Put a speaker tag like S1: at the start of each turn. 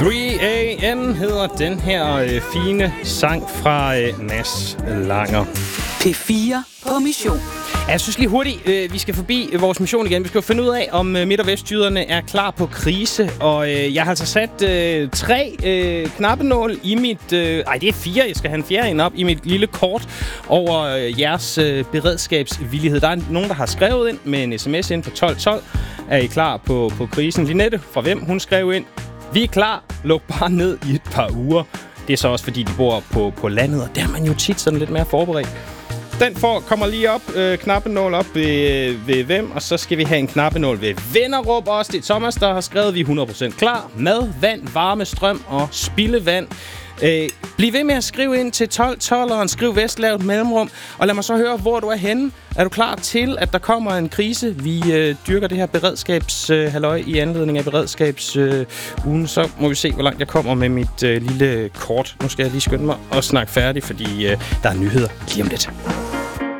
S1: 3AM hedder den her fine sang fra Mads Langer.
S2: P4 på mission.
S1: Jeg synes lige hurtigt, vi skal forbi vores mission igen. Vi skal jo finde ud af, om midt- og vestjyderne er klar på krise. Og jeg har altså sat 3 knappenål i mit... det er 4. Jeg skal have en 4. ind op i mit lille kort over jeres beredskabsvillighed. Der er nogen, der har skrevet ind med en sms ind på 1212. Er I klar på krisen? Linette fra Hvem, hun skrev ind. Vi er klar. Luk bare ned i et par uger. Det er så også, fordi de bor på landet, og der er man jo tit sådan lidt mere forberedt. Den kommer lige op, knappenål op ved Hvem, og så skal vi have en knappenål ved Vennerup også. Det er Thomas, der har skrevet, vi er 100% klar. Mad, vand, varme, strøm og spildevand. Bliv ved med at skrive ind til 1212'eren, skriv Vestlavet mellemrum, og lad mig så høre, hvor du er henne. Er du klar til, at der kommer en krise? Vi dyrker det her beredskabshalløj i anledning af beredskabsugen. Så må vi se, hvor langt jeg kommer med mit lille kort. Nu skal jeg lige skynde mig og snakke færdig, fordi der er nyheder lige om lidt.